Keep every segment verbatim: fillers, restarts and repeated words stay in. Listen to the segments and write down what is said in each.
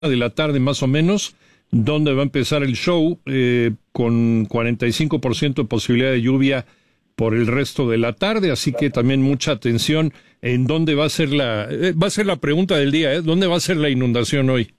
de la tarde más o menos, donde va a empezar el show eh, con cuarenta y cinco por ciento de posibilidad de lluvia por el resto de la tarde, así que también mucha atención en dónde va a ser la eh, va a ser la pregunta del día, ¿eh? ¿Dónde va a ser la inundación hoy?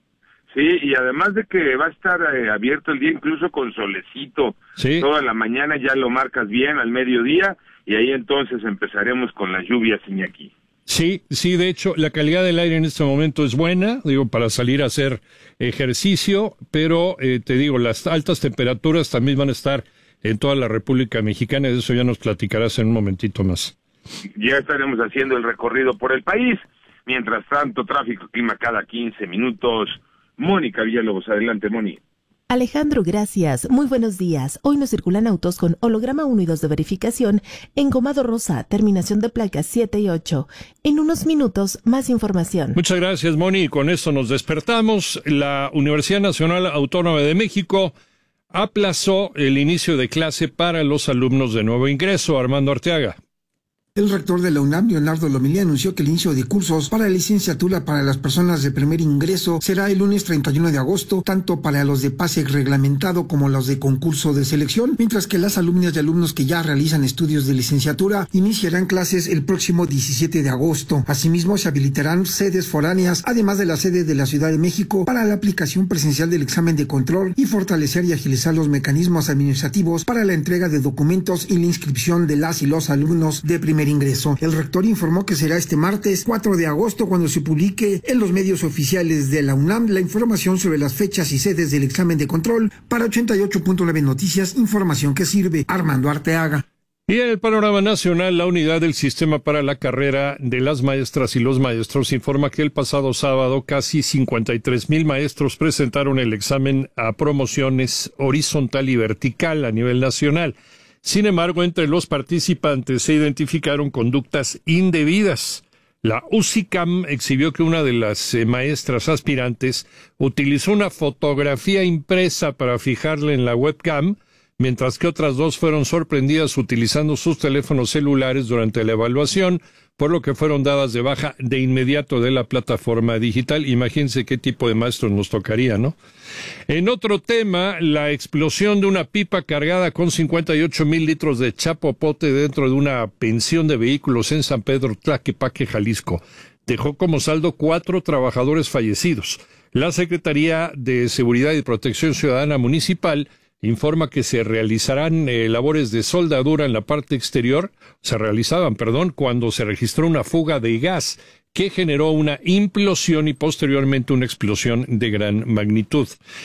Sí, y además de que va a estar eh, abierto el día incluso con solecito, sí. Toda la mañana ya lo marcas bien al mediodía y ahí entonces empezaremos con las lluvias, Iñaki. Sí, sí, de hecho, la calidad del aire en este momento es buena, digo, para salir a hacer ejercicio, pero eh, te digo, las altas temperaturas también van a estar en toda la República Mexicana, y de eso ya nos platicarás en un momentito más. Ya estaremos haciendo el recorrido por el país. Mientras tanto, tráfico, clima cada quince minutos. Mónica Villalobos, adelante, Moni. Alejandro, gracias. Muy buenos días. Hoy nos circulan autos con holograma uno y dos de verificación, engomado rosa, terminación de placas siete y ocho. En unos minutos, más información. Muchas gracias, Moni. Y con esto nos despertamos. La Universidad Nacional Autónoma de México aplazó el inicio de clase para los alumnos de nuevo ingreso. Armando Arteaga. El rector de la UNAM, Leonardo Lomelí, anunció que el inicio de cursos para la licenciatura para las personas de primer ingreso será el lunes treinta y uno de agosto, tanto para los de pase reglamentado como los de concurso de selección, mientras que las alumnas y alumnos que ya realizan estudios de licenciatura iniciarán clases el próximo diecisiete de agosto. Asimismo, se habilitarán sedes foráneas, además de la sede de la Ciudad de México, para la aplicación presencial del examen de control y fortalecer y agilizar los mecanismos administrativos para la entrega de documentos y la inscripción de las y los alumnos de primer ingreso. El rector informó que será este martes cuatro de agosto cuando se publique en los medios oficiales de la UNAM la información sobre las fechas y sedes del examen de control. Para ochenta y ocho punto nueve Noticias, información que sirve. Armando Arteaga. Y en el panorama nacional, la unidad del Sistema para la Carrera de las Maestras y los Maestros informa que el pasado sábado casi cincuenta y tres mil maestros presentaron el examen a promociones horizontal y vertical a nivel nacional. Sin embargo, entre los participantes se identificaron conductas indebidas. La U C I C A M exhibió que una de las eh, maestras aspirantes utilizó una fotografía impresa para fijarla en la webcam, mientras que otras dos fueron sorprendidas utilizando sus teléfonos celulares durante la evaluación, por lo que fueron dadas de baja de inmediato de la plataforma digital. Imagínense qué tipo de maestros nos tocaría, ¿no? En otro tema, la explosión de una pipa cargada con cincuenta y ocho mil litros de chapopote dentro de una pensión de vehículos en San Pedro Tlaquepaque, Jalisco, dejó como saldo cuatro trabajadores fallecidos. La Secretaría de Seguridad y Protección Ciudadana Municipal informa que se realizarán eh, labores de soldadura en la parte exterior, se realizaban, perdón, cuando se registró una fuga de gas que generó una implosión y posteriormente una explosión de gran magnitud.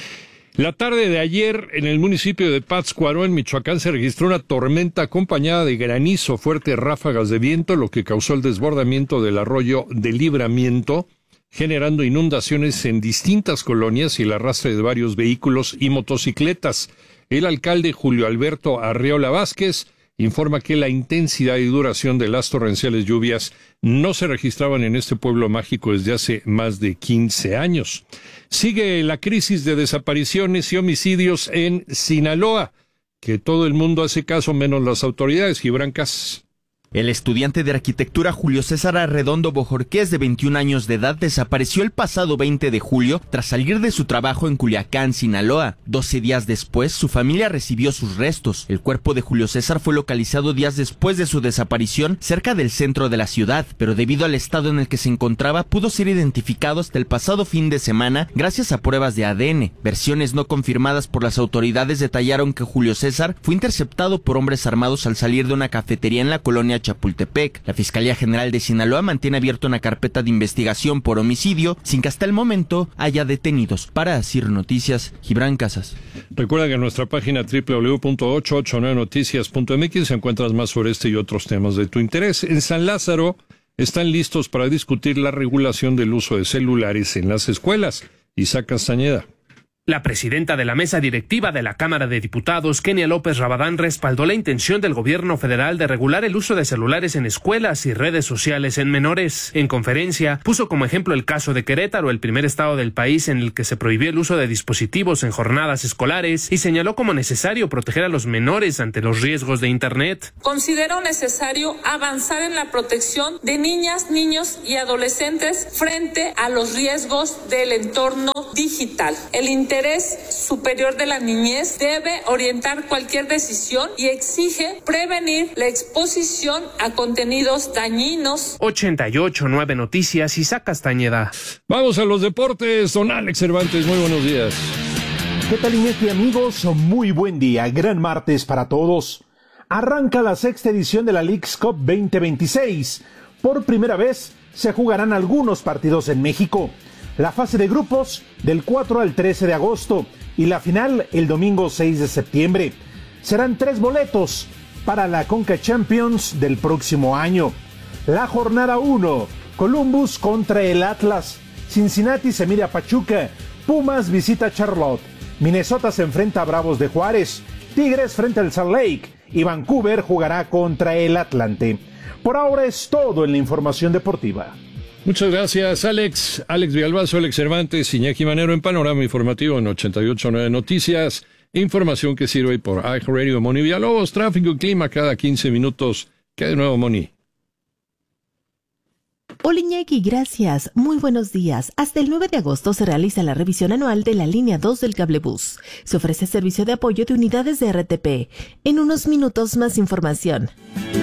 La tarde de ayer, en el municipio de Pátzcuaro, en Michoacán, se registró una tormenta acompañada de granizo, fuertes ráfagas de viento, lo que causó el desbordamiento del arroyo de Libramiento, generando inundaciones en distintas colonias y el arrastre de varios vehículos y motocicletas. El alcalde Julio Alberto Arreola Vázquez informa que la intensidad y duración de las torrenciales lluvias no se registraban en este pueblo mágico desde hace más de quince años. Sigue la crisis de desapariciones y homicidios en Sinaloa, que todo el mundo hace caso menos las autoridades. Gibran Casas. El estudiante de arquitectura Julio César Arredondo Bojorquez, de veintiún años de edad, desapareció el pasado veinte de julio tras salir de su trabajo en Culiacán, Sinaloa. doce días después, su familia recibió sus restos. El cuerpo de Julio César fue localizado días después de su desaparición cerca del centro de la ciudad, pero debido al estado en el que se encontraba, pudo ser identificado hasta el pasado fin de semana gracias a pruebas de A D N. Versiones no confirmadas por las autoridades detallaron que Julio César fue interceptado por hombres armados al salir de una cafetería en la colonia Chapultepec. La Fiscalía General de Sinaloa mantiene abierta una carpeta de investigación por homicidio sin que hasta el momento haya detenidos. Para Asir Noticias, Gibran Casas. Recuerda que en nuestra página doble u doble u doble u punto ochocientos ochenta y nueve noticias punto m x encuentras más sobre este y otros temas de tu interés. En San Lázaro están listos para discutir la regulación del uso de celulares en las escuelas. Isaac Castañeda. La presidenta de la mesa directiva de la Cámara de Diputados, Kenia López Rabadán, respaldó la intención del gobierno federal de regular el uso de celulares en escuelas y redes sociales en menores. En conferencia, puso como ejemplo el caso de Querétaro, el primer estado del país en el que se prohibió el uso de dispositivos en jornadas escolares, y señaló como necesario proteger a los menores ante los riesgos de Internet. Considero necesario avanzar en la protección de niñas, niños y adolescentes frente a los riesgos del entorno digital. El El interés superior de la niñez debe orientar cualquier decisión y exige prevenir la exposición a contenidos dañinos. ochenta y ocho punto nueve Noticias, Isaac Castañeda. Vamos a los deportes, don Alex Cervantes, muy buenos días. ¿Qué tal, Iñaki, amigos? Muy buen día, gran martes para todos. Arranca la sexta edición de la Leagues Cup veinte veintiséis. Por primera vez se jugarán algunos partidos en México. La fase de grupos del cuatro al trece de agosto y la final el domingo seis de septiembre. Serán tres boletos para la Conca Champions del próximo año. La jornada uno, Columbus contra el Atlas, Cincinnati se mide a Pachuca, Pumas visita a Charlotte, Minnesota se enfrenta a Bravos de Juárez, Tigres frente al Salt Lake y Vancouver jugará contra el Atlante. Por ahora es todo en la información deportiva. Muchas gracias, Alex. Alex Villalbazo, Alex Cervantes, Iñaki Manero en Panorama Informativo en ochenta y ocho punto nueve Noticias. Información que sirve por iHeartRadio. Moni Villalobos, tráfico y clima cada quince minutos. ¿Qué de nuevo, Moni? Hola, Iñaki, gracias. Muy buenos días. Hasta el nueve de agosto se realiza la revisión anual de la línea dos del cablebús. Se ofrece servicio de apoyo de unidades de R T P. En unos minutos más información.